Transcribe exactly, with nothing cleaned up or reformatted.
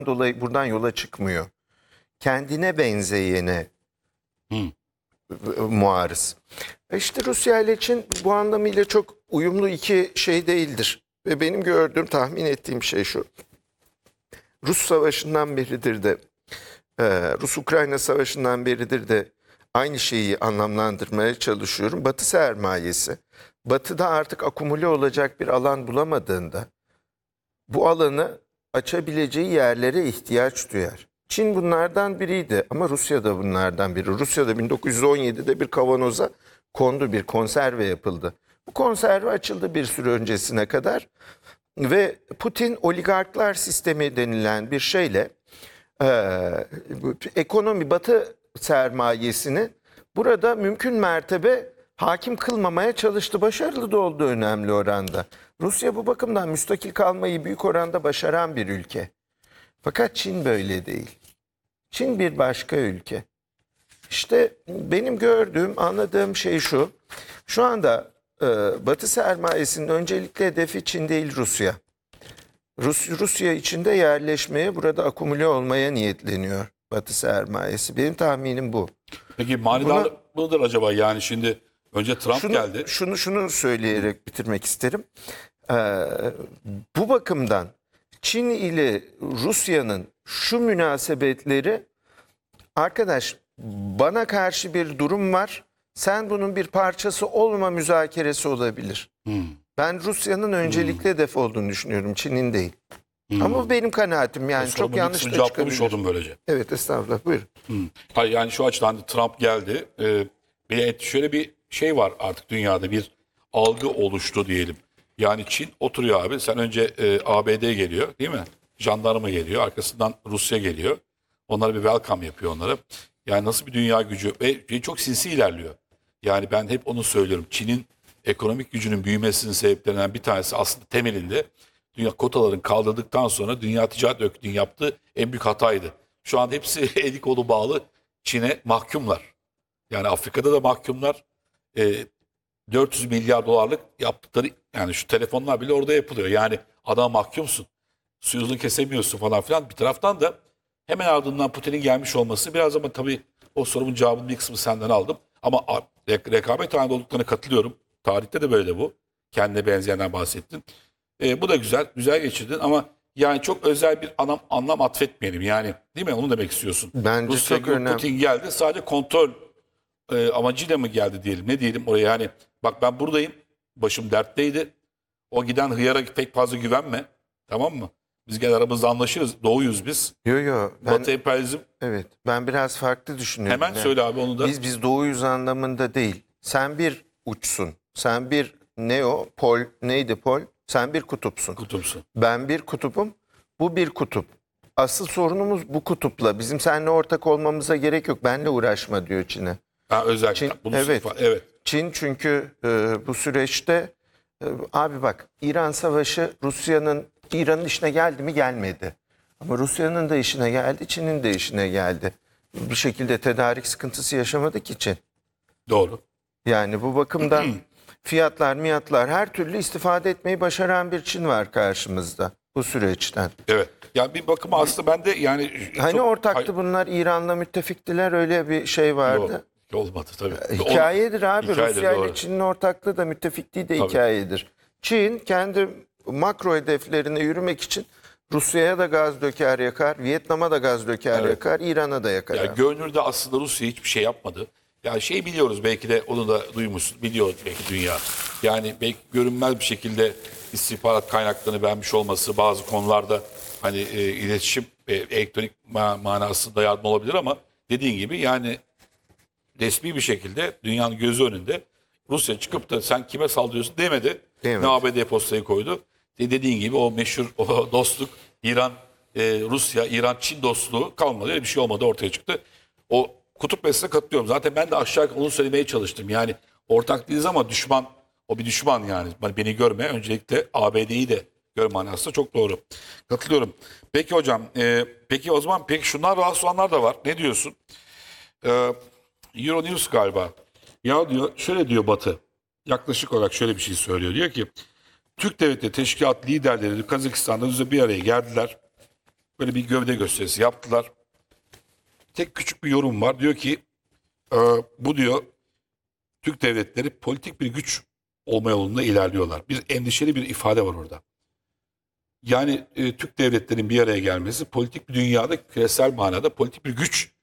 dolayı buradan yola çıkmıyor. Kendine benzeyene Hı. muarız. İşte Rusya ile Çin bu anlamıyla çok uyumlu iki şey değildir. Ve benim gördüğüm, tahmin ettiğim şey şu. Rus Savaşı'ndan beridir de, e, Rus-Ukrayna Savaşı'ndan beridir de aynı şeyi anlamlandırmaya çalışıyorum. Batı sermayesi, Batı'da artık akumüle olacak bir alan bulamadığında bu alanı açabileceği yerlere ihtiyaç duyar. Çin bunlardan biriydi ama Rusya da bunlardan biri. Rusya'da bin dokuz yüz on yedide bir kavanoza kondu, bir konserve yapıldı. Bu konserve açıldı bir süre öncesine kadar ve Putin oligarklar sistemi denilen bir şeyle e, ekonomi, Batı sermayesini burada mümkün mertebe hakim kılmamaya çalıştı. Başarılı da oldu önemli oranda. Rusya bu bakımdan müstakil kalmayı büyük oranda başaran bir ülke. Fakat Çin böyle değil. Çin bir başka ülke. İşte benim gördüğüm, anladığım şey şu. Şu anda e, Batı sermayesinin öncelikli hedefi Çin değil, Rusya. Rus, Rusya içinde yerleşmeye, burada akumüle olmaya niyetleniyor Batı sermayesi. Benim tahminim bu. Peki manidar mıdır acaba? Yani şimdi önce Trump şunu, geldi. Şunu şunu söyleyerek bitirmek isterim. Ee, bu bakımdan Çin ile Rusya'nın şu münasebetleri, arkadaş bana karşı bir durum var, sen bunun bir parçası olma müzakeresi olabilir. Hmm. Ben Rusya'nın öncelikli Hmm. hedef olduğunu düşünüyorum, Çin'in değil. Hmm. Ama bu benim kanaatim, yani O çok yanlış da cevaplamış çıkabilir. oldum böylece. Evet, estağfurullah, buyurun. Hmm. Hayır, yani şu açıdan da Trump geldi. Ee, bir- şöyle bir şey var artık dünyada, bir algı oluştu diyelim. Yani Çin oturuyor abi. Sen önce e, A B D geliyor değil mi? Jandarma geliyor. Arkasından Rusya geliyor. Onlara bir welcome yapıyor onları. Yani nasıl bir dünya gücü ve çok sinsi ilerliyor. Yani ben hep onu söylüyorum. Çin'in ekonomik gücünün büyümesinin sebeplerinden bir tanesi aslında temelinde dünya kotaların kaldırdıktan sonra Dünya Ticaret Örgütü'nün yaptığı en büyük hataydı. Şu an hepsi eli kolu bağlı Çin'e mahkumlar. Yani Afrika'da da mahkumlar. E, dört yüz milyar dolarlık yaptıkları, yani şu telefonlar bile orada yapılıyor. Yani adama mahkumsun. Suyunu kesemiyorsun falan filan. Bir taraftan da hemen ardından Putin'in gelmiş olması biraz, ama tabii o sorumun cevabının bir kısmı senden aldım. Ama re- rekabet halinde olduklarına katılıyorum. Tarihte de böyle bu. Kendine benzeyenden bahsettin. E, bu da güzel. Güzel geçirdin ama yani çok özel bir anlam, anlam atfetmeyelim. Yani değil mi? Onu demek istiyorsun. Bence Rusya, çok önemli. Putin geldi. Sadece kontrol e, amacıyla mı geldi diyelim. Ne diyelim oraya, yani bak ben buradayım. Başım dertteydi. O giden hıyara pek fazla güvenme. Tamam mı? Biz gel aramızda anlaşırız. Doğuyuz biz. Yo yo. Ben, Batı emperyalizm. evet, ben biraz farklı düşünüyorum. Hemen Yani söyle abi onu da. Biz biz doğuyuz anlamında değil. Sen bir uçsun. Sen bir ne o? Pol neydi pol? Sen bir kutupsun. Kutupsun. Ben bir kutupum. Bu bir kutup. Asıl sorunumuz bu kutupla. Bizim seninle ortak olmamıza gerek yok. Benle uğraşma diyor Çin'e. Ha, özellikle. Çin- Bunu evet. evet. Çin çünkü e, bu süreçte e, abi bak, İran Savaşı Rusya'nın İran'ın işine geldi mi? Gelmedi. Ama Rusya'nın da işine geldi, Çin'in de işine geldi. Bir şekilde tedarik sıkıntısı yaşamadı ki Çin. Doğru. Yani bu bakımdan fiyatlar, miyatlar, her türlü istifade etmeyi başaran bir Çin var karşımızda bu süreçten. Evet. Yani bir bakıma aslında ben de yani Hani çok- ortaktı bunlar, İran'la müttefiktiler, öyle bir şey vardı. Yok, olmadı tabii. Hikayedir abi. Hikayedir, Rusya ile doğru. Çin'in ortaklığı da müttefikliği de Tabii. hikayedir. Çin kendi makro hedeflerine yürümek için Rusya'ya da gaz döker yakar, Vietnam'a da gaz döker Evet. yakar, İran'a da yakar. Ya abi. görünürde aslında Rusya hiçbir şey yapmadı. Yani şey biliyoruz, belki de onu da duymuşsun. Biliyor belki dünya. Yani belki görünmez bir şekilde istihbarat kaynaklarını vermiş olması bazı konularda hani e, iletişim ve elektronik ma- manasında yardım olabilir, ama dediğin gibi yani resmi bir şekilde dünyanın gözü önünde Rusya çıkıp da sen kime saldırıyorsun demedi. Demedi. Ne A B D postayı koydu. De dediğin gibi o meşhur o dostluk, İran, e, Rusya, İran, Çin dostluğu kalmadı. Öyle bir şey olmadı, ortaya çıktı. O kutup meselesine katılıyorum. Zaten ben de aşağı yukarı onu söylemeye çalıştım. Yani ortak değiliz ama düşman, o bir düşman yani. Beni görme, öncelikle A B D'yi de gör manasında, çok doğru. Katılıyorum. Peki hocam, e, peki o zaman peki şunlar rahatsız olanlar da var. Ne diyorsun? E, Euronews galiba. Ya diyor, şöyle diyor Batı. Yaklaşık olarak şöyle bir şey söylüyor. Diyor ki Türk Devleti Teşkilat liderleri Kazakistan'da bir araya geldiler böyle bir gövde gösterisi yaptılar. Tek küçük bir yorum var. Diyor ki e, bu diyor Türk devletleri politik bir güç olma yolunda ilerliyorlar. Bir endişeli bir ifade var orada. Yani e, Türk devletlerinin bir araya gelmesi politik bir dünyada küresel manada politik bir güç